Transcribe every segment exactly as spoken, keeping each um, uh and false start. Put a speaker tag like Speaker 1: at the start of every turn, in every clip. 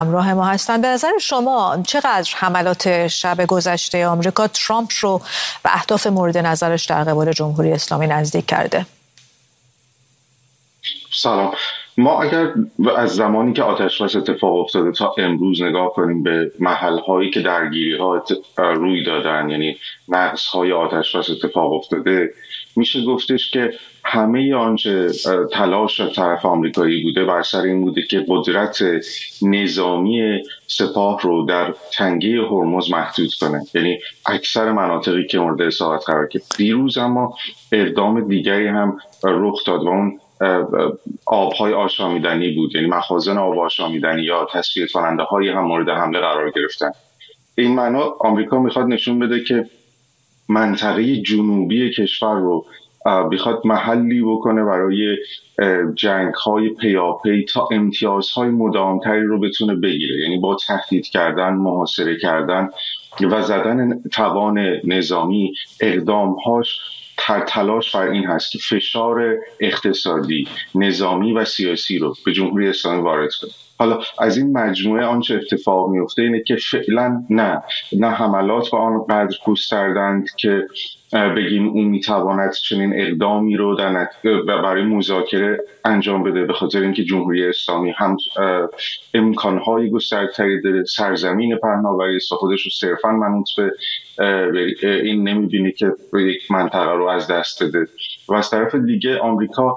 Speaker 1: همراه ما هستند. به نظر شما چقدر حملات شب گذشته آمریکا ترامپ رو به اهداف مورد نظرش در قبال جمهوری اسلامی نزدیک کرده؟
Speaker 2: سلام. ما اگر از زمانی که آتش‌بس اتفاق افتاده تا امروز نگاه کنیم به محل‌هایی که درگیری‌ها روی دادن، یعنی نقص‌های آتش‌بس اتفاق افتاده، میشه گفتش که همه آنچه تلاش طرف آمریکایی بوده بر سر این بوده که قدرت نظامی سپاه رو در تنگه هرمز محدود کنه، یعنی اکثر مناطقی که مورد اصابت قرار گرفت. دیروز اما اقدام دیگری هم رخ داد و اون آبهای آشامیدنی بود، یعنی مخازن آب آشامیدنی یا تصفیه کننده هایی هم مورد حمله قرار گرفتن. این معنا آمریکا میخواد نشون بده که منطقه جنوبی کشور رو بخواد محلی بکنه برای جنگ های پیاپی تا امتیازهای مداومتری رو بتونه بگیره، یعنی با تهدید کردن، محاصره کردن و زدن توان نظامی اقدامهاش تر تلاش بر این هست که فشار اقتصادی، نظامی و سیاسی رو به جمهوری اسلامی وارد کنه. حالا از این مجموعه آنچه اتفاق میفته اینه که فعلا نه نه حملات با آنقدر گستردند که بگیم اون میتواند چنین اقدامی رو در برای مذاکره انجام بده، به خاطر اینکه جمهوری اسلامی هم امکانهای گسترده‌تری داره، سرزمین پهناوری است، خودش رو صرفا منوط به این نمیبینه که یک منطقه رو از دست بده. و از طرف دیگه آمریکا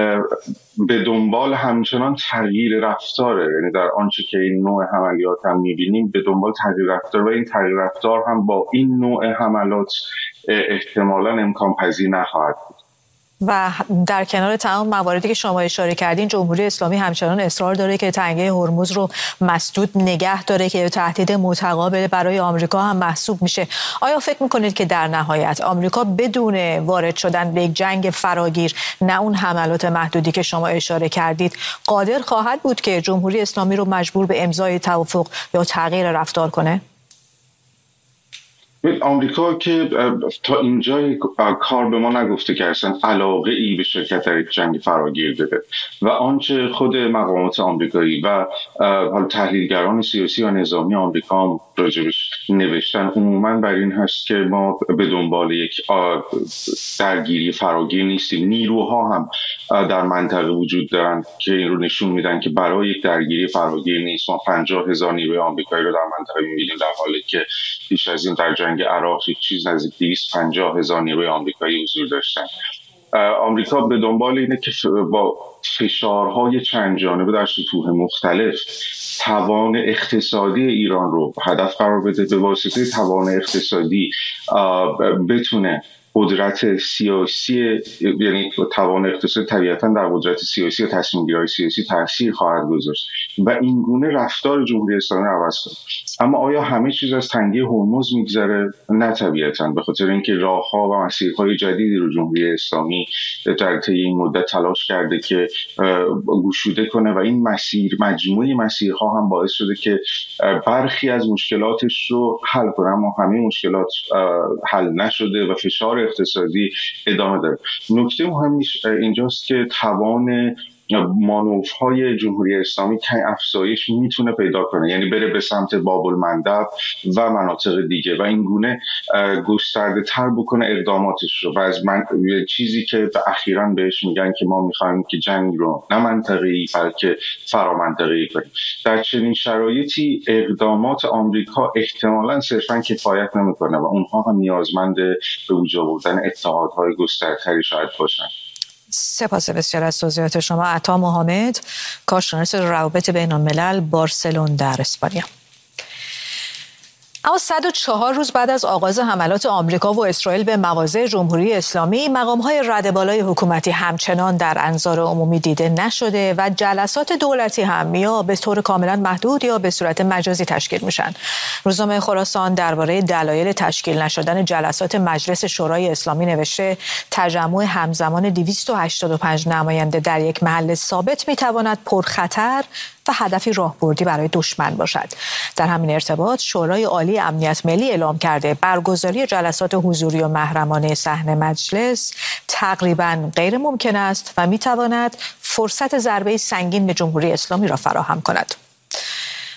Speaker 2: به دنبال همچنان تغییر رفتاره، یعنی در آنچه که این نوع حملات هم میبینیم به دنبال تغییر رفتار و این تغییر رفتار هم با این نوع حملات احتمالاً امکان پذیر نخواهد بود.
Speaker 1: و در کنار تمام مواردی که شما اشاره کردین، جمهوری اسلامی همچنان اصرار داره که تنگه هرمز رو مسدود نگه داره که تهدید متقابل برای آمریکا هم محسوب میشه. آیا فکر میکنید که در نهایت آمریکا بدون وارد شدن به یک جنگ فراگیر، نه اون حملات محدودی که شما اشاره کردید، قادر خواهد بود که جمهوری اسلامی رو مجبور به امضای توافق یا تغییر رفتار کنه؟
Speaker 2: آمریکا که تا اینجای کار به ما نگفته که اصلا علاقه ای به شرکت در یک جنگ فراگیر داره و آنچه خود مقامات آمریکایی و حال تحلیلگران سیاسی و نظامی آمریکا هم راجبش نوشتن عموما بر این هست که ما به دنبال یک درگیری فراگیر نیستیم. نیروها هم در منطقه وجود دارن که این رو نشون میدن که برای یک درگیری فراگیر نیست. ما پنجاه هزار نیروی آمریکایی رو در منطقه می‌بینیم، در حالی که پیش از این در جنگ عراق یک چیز نزدیک دویست و پنجاه هزار نیروی آمریکایی حضور داشتن. آمریکا به دنبال اینه که با فشارهای چند جانبه در سطوح مختلف توان اقتصادی ایران رو هدف قرار بده، به واسطه توان اقتصادی بتونه قدرت سیاسی، یعنی توان اقتصادی طبیعتاً در قدرت سیاسی و تصمیم‌گیری‌های سیاسی تاثیر خواهد گذاشت و این گونه رفتار جمهوری اسلامی رو عوض کنه. اما آیا همه چیز از تنگه هرمز میگذره؟ نه طبیعتاً، به خاطر اینکه راه‌ها و مسیرهای جدیدی رو جمهوری اسلامی در طی این مدت تلاش کرده که گشوده کنه و این مسیر مجموعه مسیرها هم باعث شده که برخی از مشکلاتش رو حل کنه، اما همه مشکلات حل نشده و فشار اقتصادی ادامه داره. نکته مهمش اینجاست که توان مانورهای جمهوری اسلامی کمی افزایش میتونه پیدا کنه، یعنی بره به سمت باب المندب و مناطق دیگه و این گونه گسترده تر بکنه اقداماتش رو و از من... چیزی که اخیراً بهش میگن که ما میخوایم که جنگ رو نه منطقه‌ای بلکه فرامنطقه‌ای کنیم. در چنین شرایطی اقدامات آمریکا احتمالاً صرفاً کفایت نمیکنه و اونها هم نیازمند به وجود آوردن اتحادهای گسترده‌تری شاید باشن.
Speaker 1: سپاس بسیار از توضیحات شما. عطا محمد، کارشناس روابط بین الملل، بارسلون در اسپانیا. اما صد و چهار روز بعد از آغاز حملات آمریکا و اسرائیل به مواضع جمهوری اسلامی، مقام‌های ردبالای حکومتی همچنان در انظار عمومی دیده نشده و جلسات دولتی هم یا به طور کاملا محدود یا به صورت مجازی تشکیل میشن. روزنامه خراسان درباره دلایل تشکیل نشدن جلسات مجلس شورای اسلامی نوشته تجمع همزمان دویست و هشتاد و پنج نماینده در یک محل ثابت میتواند پرخطر و هدفی راهبردی برای دشمن باشد. در همین ارتباط شورای عالی امنیت ملی اعلام کرده برگزاری جلسات حضوری و محرمانه صحن مجلس تقریباً غیر ممکن است و میتواند فرصت ضربه سنگین به جمهوری اسلامی را فراهم کند.